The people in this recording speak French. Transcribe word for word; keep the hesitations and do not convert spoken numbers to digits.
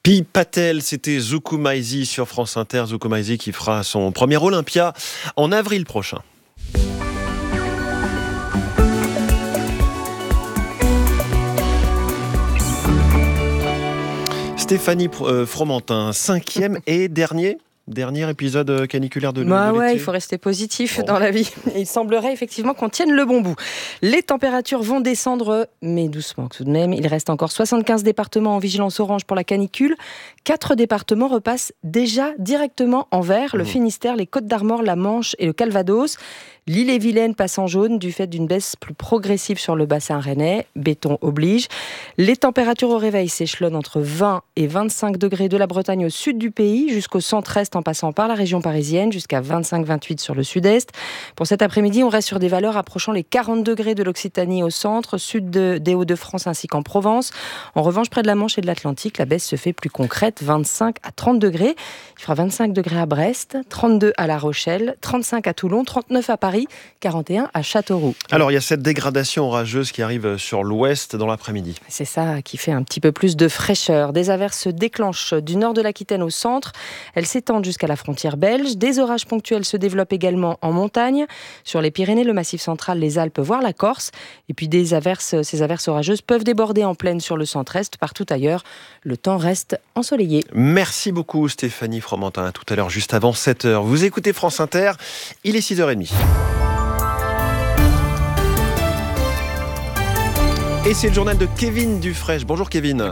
Pi Patel, c'était Zouk Maïzy sur France Inter. Zouk Maïzy qui fera son premier Olympia en avril prochain. Stéphanie Fromentin, cinquième et dernier Dernier épisode caniculaire de, bah de ouais, l'été. il faut rester positif bon. dans la vie. Il semblerait effectivement qu'on tienne le bon bout. Les températures vont descendre, mais doucement tout de même. Il reste encore soixante-quinze départements en vigilance orange pour la canicule. Quatre départements repassent déjà directement en vert. Le mmh. Finistère, les Côtes-d'Armor, la Manche et le Calvados. L'Ille-et-Vilaine passe en jaune du fait d'une baisse plus progressive sur le bassin rennais. Béton oblige. Les températures au réveil s'échelonnent entre vingt et vingt-cinq degrés de la Bretagne au sud du pays jusqu'au centre-est en passant par la région parisienne jusqu'à vingt-cinq vingt-huit sur le sud-est. Pour cet après-midi, on reste sur des valeurs approchant les quarante degrés de l'Occitanie au centre, sud de, des Hauts-de-France ainsi qu'en Provence. En revanche, près de la Manche et de l'Atlantique, la baisse se fait plus concrète, vingt-cinq à trente degrés. Il fera vingt-cinq degrés à Brest, trente-deux à La Rochelle, trente-cinq à Toulon, trente-neuf à Paris, quarante et un à Châteauroux. Alors, il y a cette dégradation orageuse qui arrive sur l'ouest dans l'après-midi. C'est ça qui fait un petit peu plus de fraîcheur. Des averses se déclenchent du nord de l'Aquitaine au centre. Elles s'étendent jusqu'à la frontière belge. Des orages ponctuels se développent également en montagne. Sur les Pyrénées, le Massif central, les Alpes, voire la Corse. Et puis des averses, ces averses orageuses peuvent déborder en plaine sur le centre-est. Partout ailleurs, le temps reste ensoleillé. Merci beaucoup Stéphanie Fromentin. À tout à l'heure, juste avant sept heures. Vous écoutez France Inter, il est six heures trente. Et c'est le journal de Kevin Dufresne. Bonjour Kevin.